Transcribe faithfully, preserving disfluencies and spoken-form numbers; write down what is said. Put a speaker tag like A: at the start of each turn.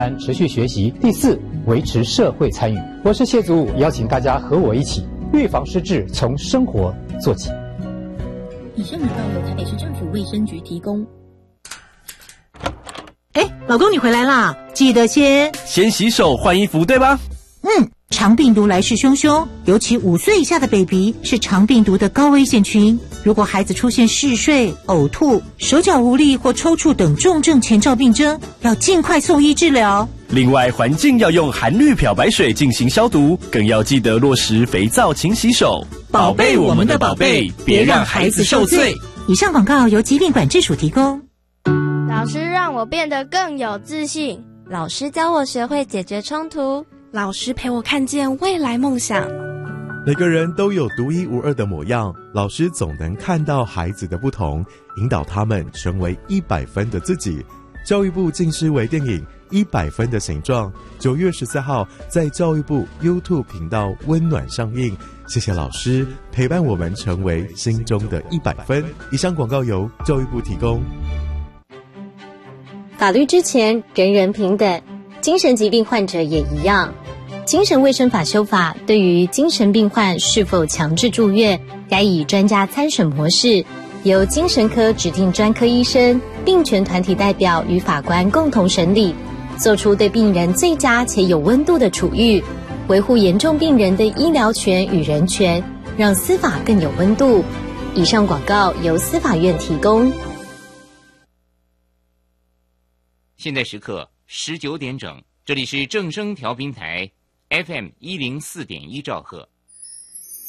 A: 三、持续学习；第四，维持社会参与。我是谢祖武，邀请大家和我一起预防失智，从生活做起。
B: 以上广告由台北市政府卫生局提供。
C: 哎，老公你回来啦，记得先
D: 先洗手换衣服，对吧？
C: 嗯，肠病毒来势汹汹，尤其五岁以下的 baby 是肠病毒的高危险群。如果孩子出现嗜睡、呕吐、手脚无力或抽搐等重症前兆病征，要尽快送医治疗。
D: 另外，环境要用含氯漂白水进行消毒，更要记得落实肥皂勤洗手，宝贝我们的宝贝，别让孩子受罪。
C: 以上广告由疾病管制署提供。
E: 老师让我变得更有自信，
F: 老师教我学会解决冲突，
G: 老师陪我看见未来梦想。
H: 每个人都有独一无二的模样，老师总能看到孩子的不同，引导他们成为一百分的自己。教育部近视微电影《一百分的形状》九月十四号在教育部 YouTube 频道温暖上映。谢谢老师陪伴我们成为心中的一百分。以上广告由教育部提供。
F: 法律之前人人平等，精神疾病患者也一样。精神卫生法修法对于精神病患是否强制住院，该以专家参审模式，由精神科指定专科医生、病权团体代表与法官共同审理，做出对病人最佳且有温度的处遇，维护严重病人的医疗权与人权，让司法更有温度。以上广告由司法院提供。
I: 现在时刻十九点整，这里是正声调频台 F M 一零四点一兆赫。